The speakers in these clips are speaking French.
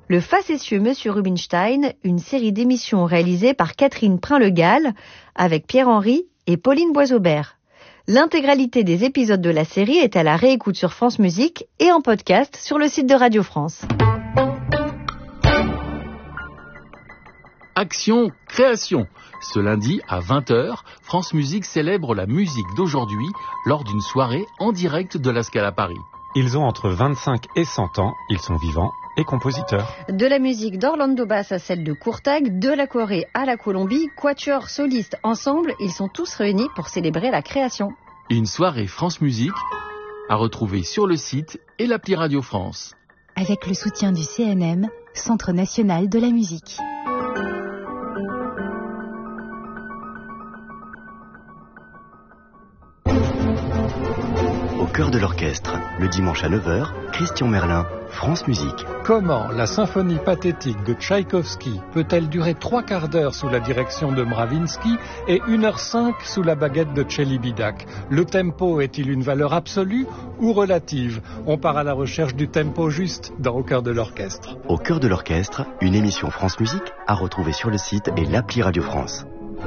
Le facétieux Monsieur Rubinstein, une série d'émissions réalisées par Catherine Prin-Le-Gall avec Pierre-Henry et Pauline Boisaubert. L'intégralité des épisodes de la série est à la réécoute sur France Musique et en podcast sur le site de Radio France. Action Création. Ce lundi à 20h, France Musique célèbre la musique d'aujourd'hui lors d'une soirée en direct de la Scala Paris. Ils ont entre 25 et 100 ans, ils sont vivants et compositeurs. De la musique d'Orlando Bass à celle de Courtag, de la Corée à la Colombie, quatuor, solistes, ensemble, ils sont tous réunis pour célébrer la création. Une soirée France Musique à retrouver sur le site et l'appli Radio France. Avec le soutien du CNM, Centre National de la Musique. Au cœur de l'orchestre, le dimanche à 9h, Christian Merlin, France Musique. Comment la symphonie pathétique de Tchaïkovski peut-elle durer 3/4 d'heure sous la direction de Mravinsky et 1h05 sous la baguette de Celibidache? Le tempo est-il une valeur absolue ou relative? On part à la recherche du tempo juste dans Au cœur de l'orchestre. Au cœur de l'orchestre, une émission France Musique à retrouver sur le site et l'appli Radio France.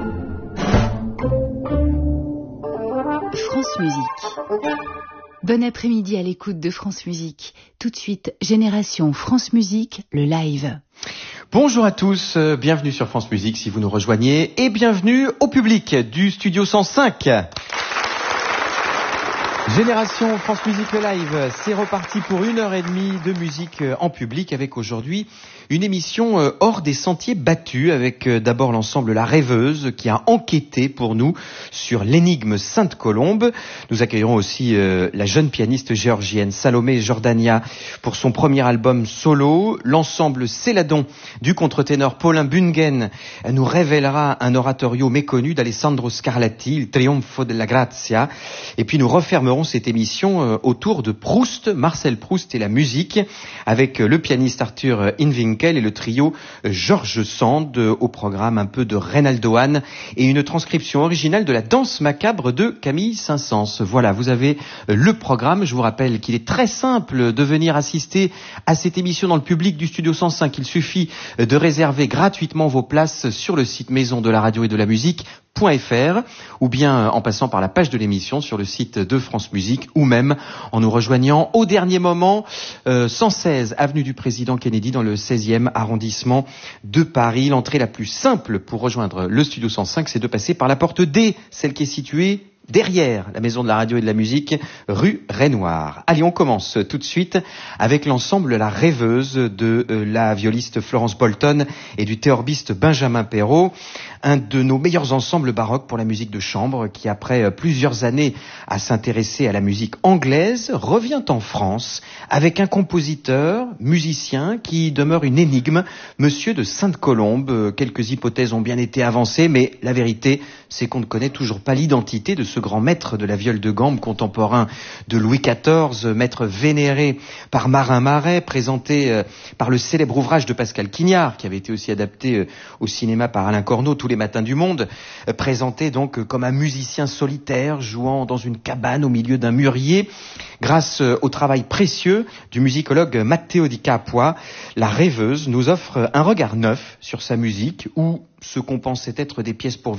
France Musique. Bon après-midi à l'écoute de France Musique. Tout de suite, Génération France Musique, le live. Bonjour à tous, bienvenue sur France Musique si vous nous rejoignez et bienvenue au public du Studio 105. Génération France Musique le live, c'est reparti pour 1h30 de musique en public avec aujourd'hui une émission hors des sentiers battus avec d'abord l'ensemble La Rêveuse qui a enquêté pour nous sur l'énigme Sainte-Colombe. Nous accueillerons aussi la jeune pianiste géorgienne Salomé Jordania pour son premier album solo. L'ensemble Céladon du contre-ténor Paulin Bungen nous révélera un oratorio méconnu d'Alessandro Scarlatti, Il Trionfo della Grazia. Et puis nous refermerons cette émission autour de Proust, Marcel Proust et la musique, avec le pianiste Arthur Inwinkel et le trio Georges Sand, au programme un peu de Reynaldo Hahn et une transcription originale de la danse macabre de Camille Saint-Saëns. Voilà, vous avez le programme. Je vous rappelle qu'il est très simple de venir assister à cette émission dans le public du Studio 105. Il suffit de réserver gratuitement vos places sur le site maison de la radio et de la musique.fr ou bien en passant par la page de l'émission sur le site de France Musique ou même en nous rejoignant au dernier moment 116 avenue du Président Kennedy dans le 16e arrondissement de Paris. L'entrée la plus simple pour rejoindre le Studio 105, c'est de passer par la porte D, celle qui est située derrière la maison de la radio et de la musique, rue Renoir. Allez, on commence tout de suite avec l'ensemble La Rêveuse de la violiste Florence Bolton et du théorbiste Benjamin Perrault, un de nos meilleurs ensembles baroques pour la musique de chambre qui, après plusieurs années à s'intéresser à la musique anglaise, revient en France avec un compositeur, musicien qui demeure une énigme, Monsieur de Sainte-Colombe. Quelques hypothèses ont bien été avancées, mais la vérité, c'est qu'on ne connaît toujours pas l'identité de ce grand maître de la viole de gambe contemporain de Louis XIV, maître vénéré par Marin Marais, présenté par le célèbre ouvrage de Pascal Quignard, qui avait été aussi adapté au cinéma par Alain Corneau, Tous les matins du monde, présenté donc comme un musicien solitaire jouant dans une cabane au milieu d'un mûrier. Grâce au travail précieux du musicologue Matteo Di Capua, La Rêveuse nous offre un regard neuf sur sa musique où ce qu'on pensait être des pièces pour